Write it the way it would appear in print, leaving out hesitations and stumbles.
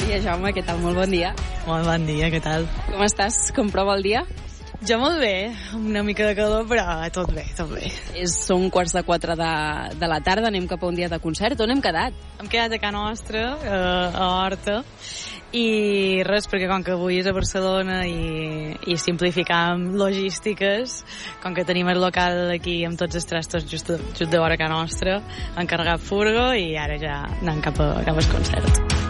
dia, Jaume, què tal? Molt bon dia. Molt bon dia, què tal? Com estàs? Com prova el dia? Jo molt bé, amb una mica de calor, però tot bé, tot bé. Són 3:45 de la tarda, anem cap a un dia de concert. On hem quedat? Hem quedat a casa nostra, a Horta, i res, perquè com que avui és a Barcelona i simplificam logístiques, com que tenim el local aquí amb tots els trastos just de vora casa nostra, hem carregat furgo i ara ja anem cap al concert.